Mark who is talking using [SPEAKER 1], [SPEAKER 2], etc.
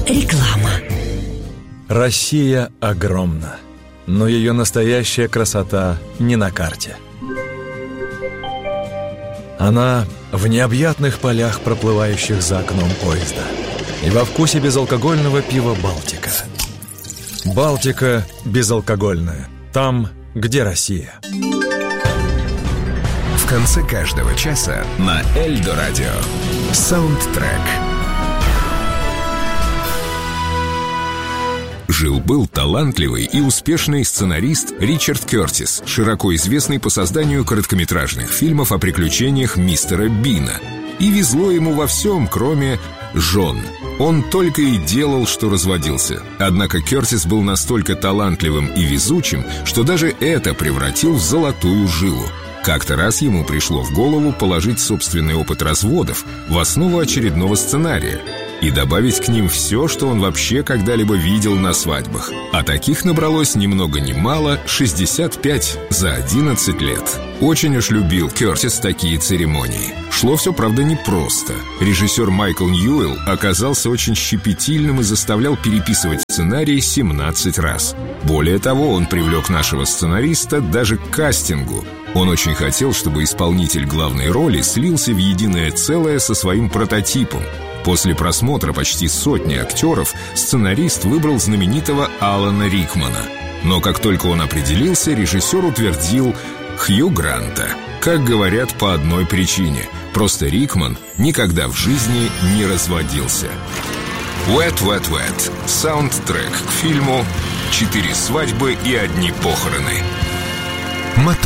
[SPEAKER 1] Реклама.
[SPEAKER 2] Россия огромна, но ее настоящая красота не на карте. Она в необъятных полях, проплывающих за окном поезда, и во вкусе безалкогольного пива «Балтика». «Балтика» безалкогольная. Там, где Россия.
[SPEAKER 3] В конце каждого часа на Эльдо Радио саундтрек. Жил-был талантливый и успешный сценарист Ричард Кертис, широко известный по созданию короткометражных фильмов о приключениях мистера Бина. И везло ему во всем, кроме жен. Он только и делал, что разводился. Однако Кертис был настолько талантливым и везучим, что даже это превратил в золотую жилу. Как-то раз ему пришло в голову положить собственный опыт разводов в основу очередного сценария и добавить к ним все, что он вообще когда-либо видел на свадьбах. А таких набралось ни много ни мало 65 за 11 лет. Очень уж любил Кертис такие церемонии. Шло все, правда, непросто. Режиссер Майкл Ньюэлл оказался очень щепетильным и заставлял переписывать сценарий 17 раз. Более того, он привлек нашего сценариста даже к кастингу. Он очень хотел, чтобы исполнитель главной роли слился в единое целое со своим прототипом. После просмотра почти сотни актеров сценарист выбрал знаменитого Алана Рикмана. Но как только он определился, режиссер утвердил Хью Гранта. Как говорят, по одной причине. Просто Рикман никогда в жизни не разводился. Wet, Wet, Wet. Саундтрек к фильму «4 свадьбы и одни похороны». Мотор.